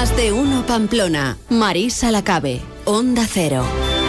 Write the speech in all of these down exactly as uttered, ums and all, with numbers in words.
Más de uno Pamplona. Marisa Lacabe, Onda Cero.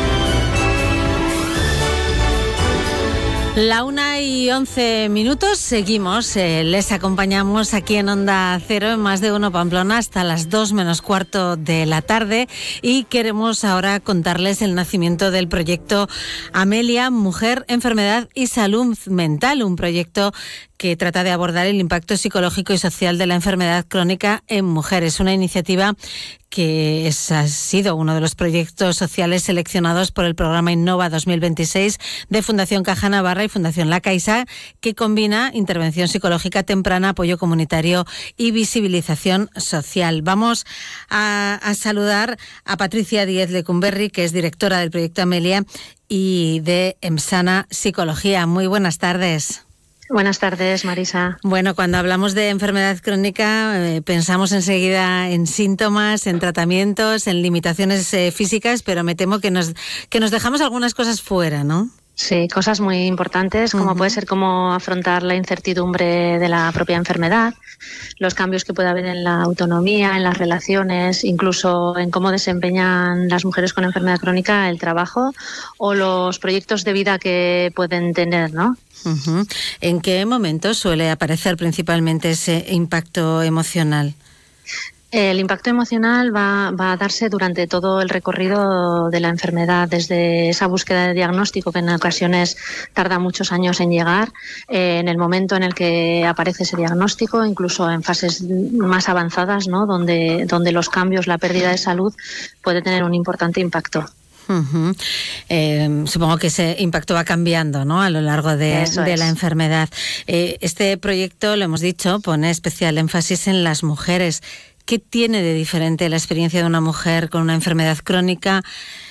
La una y once minutos, seguimos, eh, les acompañamos aquí en Onda Cero, en Más de Uno Pamplona, hasta las dos menos cuarto de la tarde, y queremos ahora contarles el nacimiento del proyecto Amelia, Mujer, Enfermedad y Salud Mental, un proyecto que trata de abordar el impacto psicológico y social de la enfermedad crónica en mujeres, una iniciativa que es, ha sido uno de los proyectos sociales seleccionados por el programa Innova dos mil veintiséis de Fundación Caja Navarra y Fundación La Caixa, que combina intervención psicológica temprana, apoyo comunitario y visibilización social. Vamos a, a saludar a Patricia Díez Lecumberri, que es directora del proyecto Amelia y de Emsana Psicología. Muy buenas tardes. Buenas tardes, Marisa. Bueno, cuando hablamos de enfermedad crónica eh, pensamos enseguida en síntomas, en tratamientos, en limitaciones eh, físicas, pero me temo que nos, que nos dejamos algunas cosas fuera, ¿no? Sí, cosas muy importantes, como uh-huh. puede ser cómo afrontar la incertidumbre de la propia enfermedad, los cambios que puede haber en la autonomía, en las relaciones, incluso en cómo desempeñan las mujeres con enfermedad crónica el trabajo o los proyectos de vida que pueden tener, ¿no? Uh-huh. ¿En qué momento suele aparecer principalmente ese impacto emocional? El impacto emocional va, va a darse durante todo el recorrido de la enfermedad, desde esa búsqueda de diagnóstico que en ocasiones tarda muchos años en llegar, eh, en el momento en el que aparece ese diagnóstico, incluso en fases más avanzadas, ¿no? donde, donde los cambios, la pérdida de salud puede tener un importante impacto. Uh-huh. Eh, supongo que ese impacto va cambiando, ¿no?, a lo largo de, de la enfermedad. Eh, este proyecto, lo hemos dicho, pone especial énfasis en las mujeres. ¿Qué tiene de diferente la experiencia de una mujer con una enfermedad crónica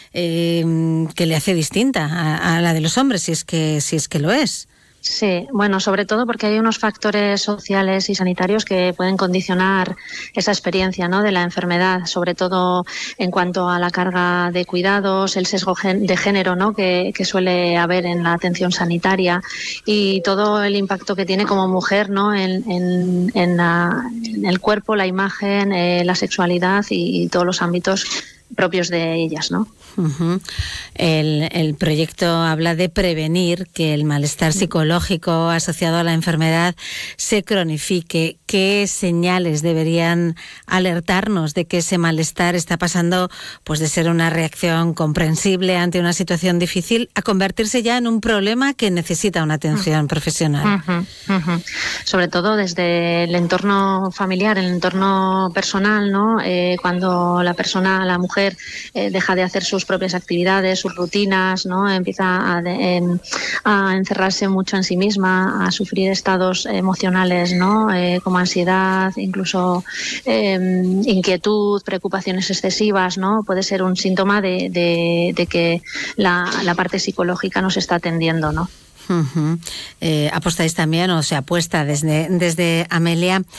eh, que le hace distinta a, a la de los hombres, si es que, si es que lo es? Sí, bueno, sobre todo porque hay unos factores sociales y sanitarios que pueden condicionar esa experiencia, ¿no?, de la enfermedad, sobre todo en cuanto a la carga de cuidados, el sesgo de género, ¿no?, que, que suele haber en la atención sanitaria y todo el impacto que tiene como mujer, ¿no?, en, en, en, la, en el cuerpo, la imagen, eh, la sexualidad y, y todos los ámbitos propios de ellas, ¿no? Uh-huh. El, el proyecto habla de prevenir que el malestar psicológico asociado a la enfermedad se cronifique. ¿Qué señales deberían alertarnos de que ese malestar está pasando, pues, de ser una reacción comprensible ante una situación difícil a convertirse ya en un problema que necesita una atención uh-huh. profesional? Uh-huh. Uh-huh. Sobre todo desde el entorno familiar, el entorno personal, ¿no? Eh, cuando la persona, la mujer, eh, deja de hacer sus propias actividades, sus rutinas, ¿no? Empieza a, de, eh, a encerrarse mucho en sí misma, a sufrir estados emocionales, ¿no? Eh, como ansiedad, incluso eh, inquietud, preocupaciones excesivas, ¿no? Puede ser un síntoma de, de, de que la, la parte psicológica no se está atendiendo, ¿no? Uh-huh. Eh, apostáis también, o se apuesta desde, desde Amelia,